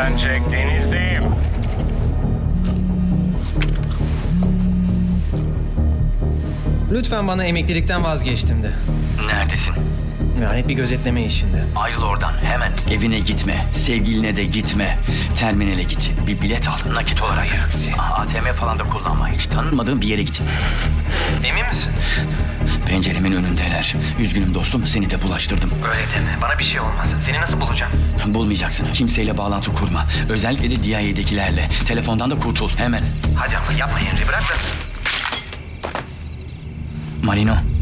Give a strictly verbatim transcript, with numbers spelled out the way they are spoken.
Arkadan çek, denizdeyim. Lütfen bana emeklilikten vazgeçtim de. Neredesin? Yani bir gözetleme işinde. Ayrıl oradan hemen. Evine gitme. Sevgiline de gitme. Terminale git. Bir bilet al nakit olarak. aksi. A T M falan da kullanma. Hiç tanınmadığın bir yere git. Emin misin? Penceremin önündeler. Üzgünüm dostum, seni de bulaştırdım. Öyle deme. Bana bir şey olmaz. Seni nasıl bulacağım? Bulmayacaksın. Kimseyle bağlantı kurma. Özellikle de D I A'dekilerle. Telefondan da kurtul. Hemen. Hadi ama yapma Henry. Bırak da. Marino.